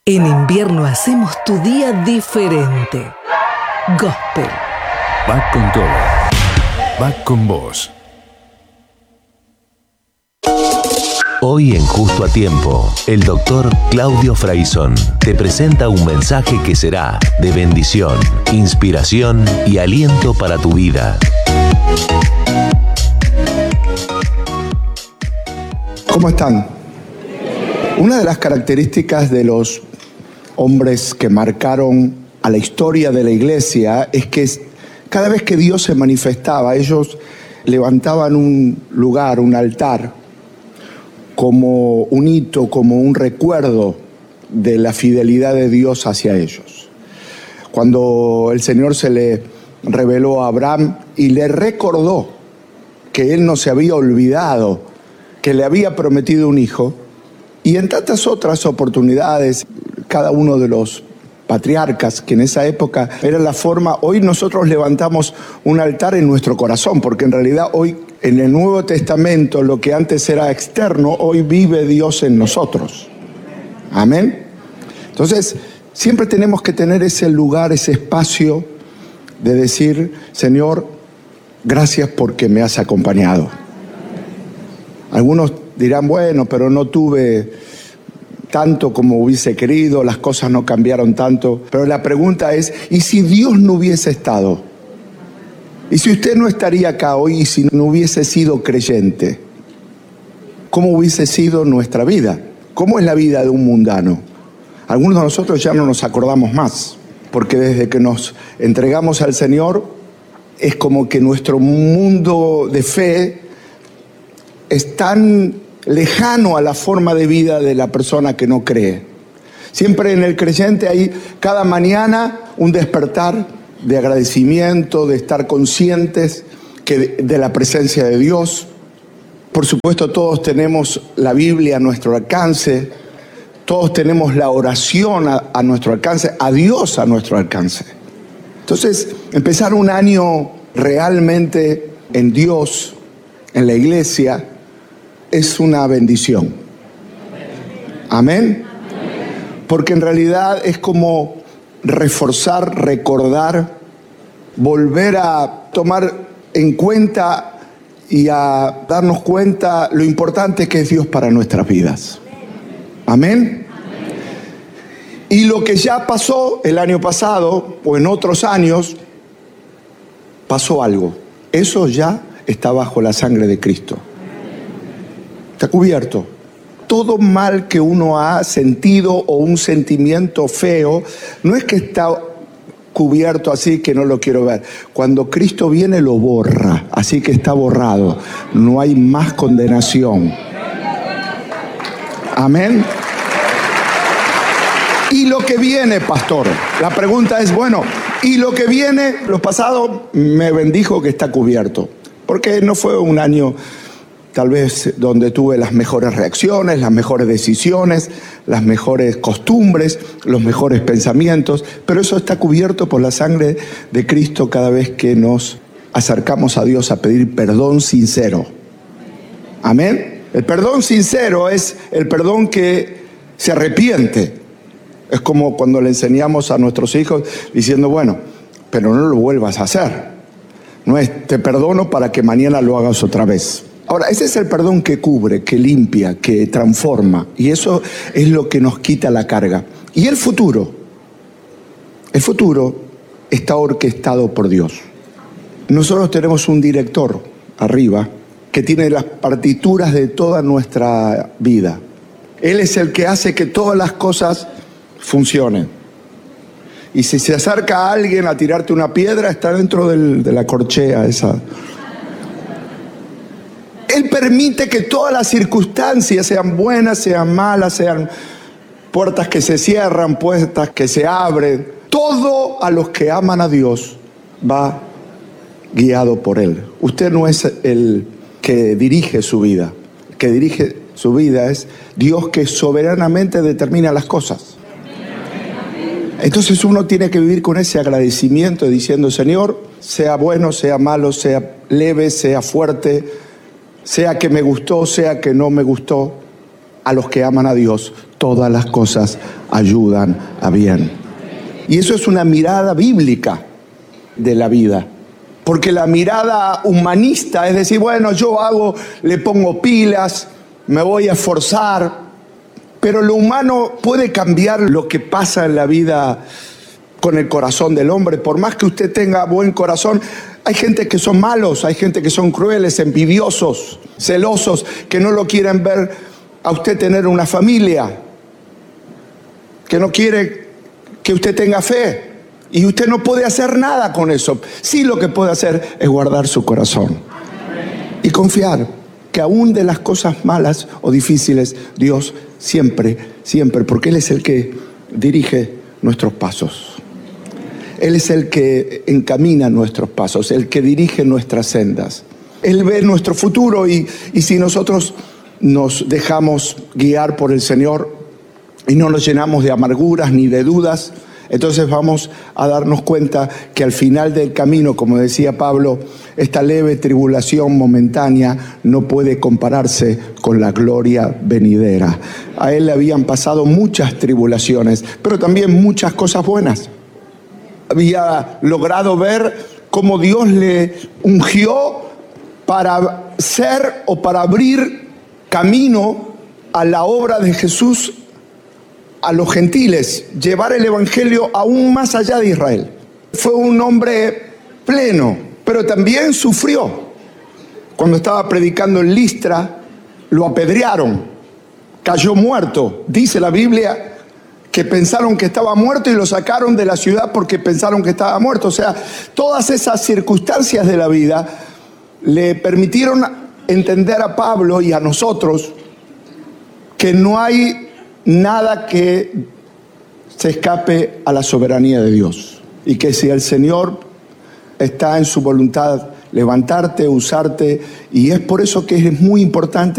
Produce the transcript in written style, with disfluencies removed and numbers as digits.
En invierno hacemos tu día diferente. Gospel. Va con todo. Va con vos. Hoy en Justo a Tiempo, el doctor Claudio Fraizón te presenta un mensaje que será de bendición, inspiración y aliento para tu vida. ¿Cómo están? Una de las características de los hombres que marcaron a la historia de la iglesia es que cada vez que Dios se manifestaba, ellos levantaban un lugar, un altar, como un hito, como un recuerdo de la fidelidad de Dios hacia ellos. Cuando el Señor se le reveló a Abraham y le recordó que él no se había olvidado, que le había prometido un hijo, y en tantas otras oportunidades, cada uno de los patriarcas, que en esa época era la forma, hoy nosotros levantamos un altar en nuestro corazón, porque en realidad hoy en el Nuevo Testamento lo que antes era externo, hoy vive Dios en nosotros. Amén. Entonces, siempre tenemos que tener ese lugar, ese espacio de decir, Señor, gracias porque me has acompañado. Algunos dirán, bueno, pero no tuve tanto como hubiese querido, las cosas no cambiaron tanto. Pero la pregunta es, ¿y si Dios no hubiese estado? ¿Y si usted no estaría acá hoy y si no hubiese sido creyente? ¿Cómo hubiese sido nuestra vida? ¿Cómo es la vida de un mundano? Algunos de nosotros ya no nos acordamos más, porque desde que nos entregamos al Señor, es como que nuestro mundo de fe es tan lejano a la forma de vida de la persona que no cree. Siempre en el creyente hay cada mañana un despertar de agradecimiento, de estar conscientes de la presencia de Dios. Por supuesto, todos tenemos la Biblia a nuestro alcance, todos tenemos la oración a nuestro alcance, a Dios a nuestro alcance. Entonces, empezar un año realmente en Dios, en la iglesia, es una bendición. Amén. Porque en realidad es como reforzar, recordar, volver a tomar en cuenta y a darnos cuenta lo importante que es Dios para nuestras vidas. Amén. Y lo que ya pasó el año pasado o en otros años, pasó algo. Eso ya está bajo la sangre de Cristo. Está cubierto. Todo mal que uno ha sentido o un sentimiento feo, no es que está cubierto así que no lo quiero ver. Cuando Cristo viene lo borra, así que está borrado. No hay más condenación. Amén. Y lo que viene, pastor, la pregunta es, bueno, y lo que viene, lo pasado me bendijo que está cubierto, porque no fue un año tal vez donde tuve las mejores reacciones, las mejores decisiones, las mejores costumbres, los mejores pensamientos, pero eso está cubierto por la sangre de Cristo cada vez que nos acercamos a Dios a pedir perdón sincero. Amén. El perdón sincero es el perdón que se arrepiente. Es como cuando le enseñamos a nuestros hijos diciendo, bueno, pero no lo vuelvas a hacer. No es, te perdono para que mañana lo hagas otra vez. Ahora, ese es el perdón que cubre, que limpia, que transforma. Y eso es lo que nos quita la carga. Y el futuro está orquestado por Dios. Nosotros tenemos un director arriba que tiene las partituras de toda nuestra vida. Él es el que hace que todas las cosas funcionen. Y si se acerca a alguien a tirarte una piedra, está dentro de la corchea esa. Él permite que todas las circunstancias, sean buenas, sean malas, sean puertas que se cierran, puertas que se abren, todo a los que aman a Dios va guiado por Él. Usted no es el que dirige su vida. El que dirige su vida es Dios, que soberanamente determina las cosas. Entonces uno tiene que vivir con ese agradecimiento diciendo, Señor, sea bueno, sea malo, sea leve, sea fuerte, sea que me gustó, sea que no me gustó, a los que aman a Dios, todas las cosas ayudan a bien. Y eso es una mirada bíblica de la vida. Porque la mirada humanista es decir, bueno, le pongo pilas, me voy a esforzar, pero lo humano puede cambiar lo que pasa en la vida con el corazón del hombre. Por más que usted tenga buen corazón, hay gente que son malos, hay gente que son crueles, envidiosos, celosos, que no lo quieren ver a usted tener una familia, que no quiere que usted tenga fe. Y usted no puede hacer nada con eso. Sí, lo que puede hacer es guardar su corazón y confiar que aún de las cosas malas o difíciles, Dios siempre, porque Él es el que dirige nuestros pasos. Él es el que encamina nuestros pasos, el que dirige nuestras sendas. Él ve nuestro futuro y si nosotros nos dejamos guiar por el Señor y no nos llenamos de amarguras ni de dudas, entonces vamos a darnos cuenta que al final del camino, como decía Pablo, esta leve tribulación momentánea no puede compararse con la gloria venidera. A él le habían pasado muchas tribulaciones, pero también muchas cosas buenas. Había logrado ver cómo Dios le ungió para ser o para abrir camino a la obra de Jesús a los gentiles, llevar el evangelio aún más allá de Israel. Fue un hombre pleno, pero también sufrió. Cuando estaba predicando en Listra, lo apedrearon, cayó muerto. Dice la Biblia que pensaron que estaba muerto y lo sacaron de la ciudad porque pensaron que estaba muerto. O sea, todas esas circunstancias de la vida le permitieron entender a Pablo y a nosotros que no hay nada que se escape a la soberanía de Dios. Y que si el Señor está en su voluntad levantarte, usarte, y es por eso que es muy importante